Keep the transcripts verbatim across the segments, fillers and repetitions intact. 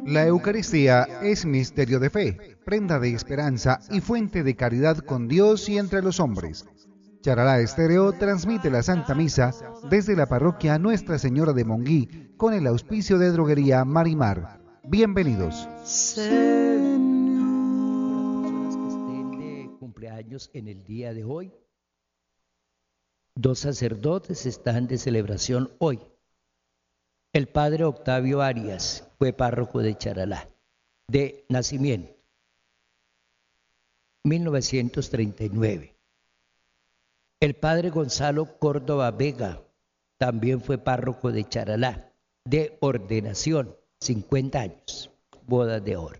La Eucaristía es misterio de fe, prenda de esperanza y fuente de caridad con Dios y entre los hombres. Charalá Estéreo transmite la Santa Misa desde la parroquia Nuestra Señora de Monguí con el auspicio de Droguería Marimar. Bienvenidos. Señor. Las personas que estén de cumpleaños en el día de hoy, dos sacerdotes están de celebración hoy. El padre Octavio Arias fue párroco de Charalá, de nacimiento, mil novecientos treinta y nueve. El padre Gonzalo Córdoba Vega también fue párroco de Charalá, de ordenación, cincuenta años, boda de oro.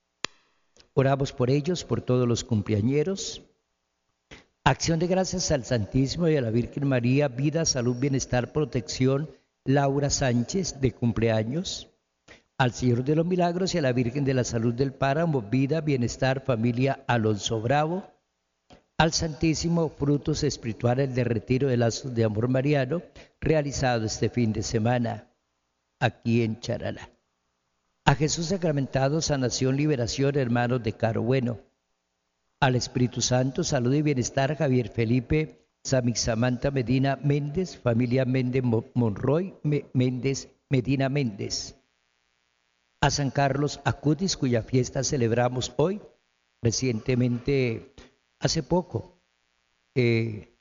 Oramos por ellos, por todos los cumpleañeros. Acción de gracias al Santísimo y a la Virgen María, vida, salud, bienestar, protección. Laura Sánchez, de cumpleaños. Al Señor de los Milagros y a la Virgen de la Salud del Páramo, vida, bienestar, familia Alonso Bravo. Al Santísimo, frutos espirituales de retiro de lazos de amor mariano, realizado este fin de semana aquí en Charalá. A Jesús sacramentado, sanación, liberación, hermanos de Caro Bueno. Al Espíritu Santo, salud y bienestar, Javier Felipe Samantha Medina Méndez, familia Méndez Monroy Méndez Medina Méndez. A San Carlos Acutis, cuya fiesta celebramos hoy, recientemente, hace poco, eh,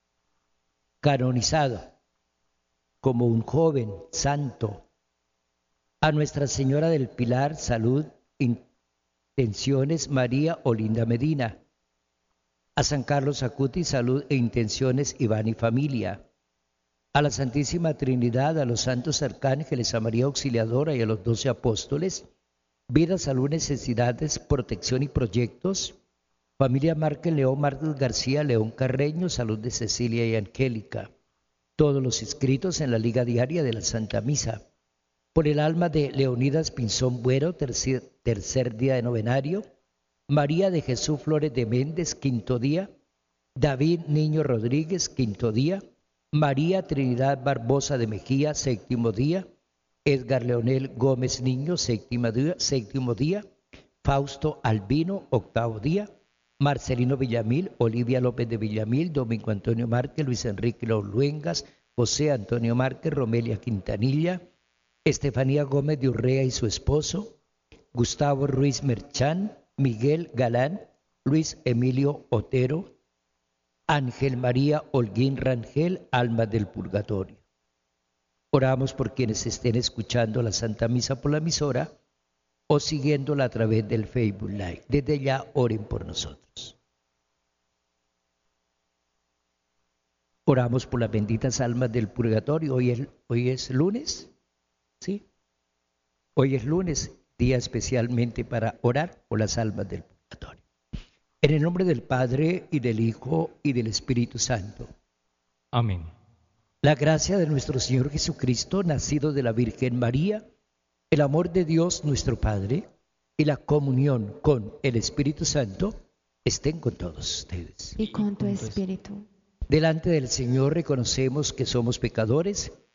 canonizado como un joven santo. A Nuestra Señora del Pilar, salud, intenciones, María Olinda Medina. A San Carlos Acutis, salud e intenciones, Iván y familia. A la Santísima Trinidad, a los santos arcángeles, a María Auxiliadora y a los doce apóstoles, vida, salud, necesidades, protección y proyectos. Familia Márquez León, Márquez García, León Carreño, salud de Cecilia y Angélica. Todos los inscritos en la Liga Diaria de la Santa Misa. Por el alma de Leonidas Pinzón Buero, tercer, tercer día de novenario. María de Jesús Flores de Méndez, quinto día. David Niño Rodríguez, quinto día. María Trinidad Barbosa de Mejía, séptimo día. Edgar Leonel Gómez Niño, séptimo día. Séptimo día. Fausto Albino, octavo día. Marcelino Villamil, Olivia López de Villamil, Domingo Antonio Márquez, Luis Enrique Los Luengas, José Antonio Márquez, Romelia Quintanilla, Estefanía Gómez de Urrea y su esposo, Gustavo Ruiz Merchán, Miguel Galán, Luis Emilio Otero, Ángel María Holguín Rangel, almas del purgatorio. Oramos por quienes estén escuchando la Santa Misa por la emisora o siguiéndola a través del Facebook Live. Desde ya oren por nosotros. Oramos por las benditas almas del purgatorio. Hoy es, hoy es lunes, ¿sí? Hoy es lunes, día especialmente para orar por las almas del purgatorio. En el nombre del Padre, y del Hijo, y del Espíritu Santo. Amén. La gracia de nuestro Señor Jesucristo, nacido de la Virgen María, el amor de Dios nuestro Padre, y la comunión con el Espíritu Santo, estén con todos ustedes. Y con tu espíritu. Delante del Señor reconocemos que somos pecadores